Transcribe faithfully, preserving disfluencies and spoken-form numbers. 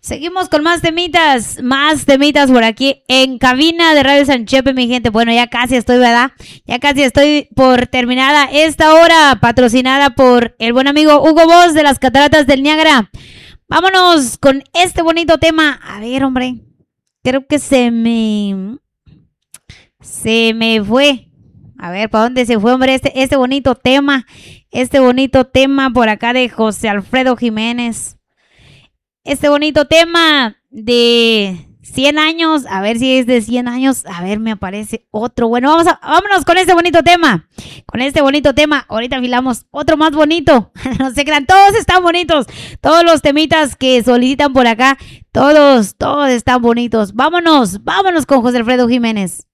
Seguimos con más temitas, más temitas por aquí en cabina de Radio San Chepe, mi gente. Bueno, ya casi estoy, ¿verdad? Ya casi estoy por terminada esta hora, patrocinada por el buen amigo Hugo Boss de las Cataratas del Niágara. Vámonos con este bonito tema. A ver, hombre, creo que se me... Se me fue. A ver, ¿para dónde se fue, hombre? Este, este bonito tema, este bonito tema por acá de José Alfredo Jiménez. Este bonito tema de cien años, a ver si es de cien años, a ver, me aparece otro. Bueno, vamos a, vámonos con este bonito tema, con este bonito tema. Ahorita filamos otro más bonito. No se crean, todos están bonitos, todos los temitas que solicitan por acá, todos, todos están bonitos. Vámonos, vámonos con José Alfredo Jiménez.